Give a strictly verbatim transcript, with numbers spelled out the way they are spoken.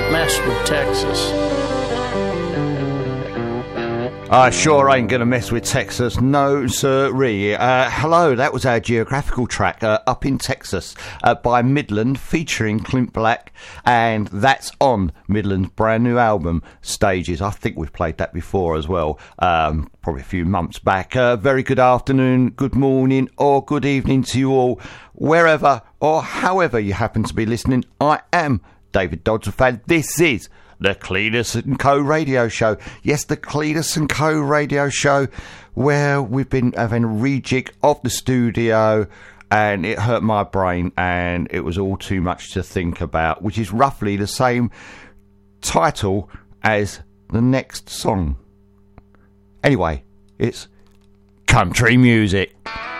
can't mess with Texas. I sure ain't going to mess with Texas, no sirree. Uh, hello, that was our geographical track, uh, Up in Texas, uh, by Midland, featuring Clint Black, and that's on Midland's brand new album, Stages. I think we've played that before as well, um, probably a few months back. Uh, very good afternoon, good morning, or good evening to you all, wherever or however you happen to be listening. I am David Dodson. This is the Cletus and Co radio show. Yes, the Cletus and Co radio show, where we've been having a rejig of the studio, and it hurt my brain, and it was all too much to think about, which is roughly the same title as the next song. Anyway, it's country music.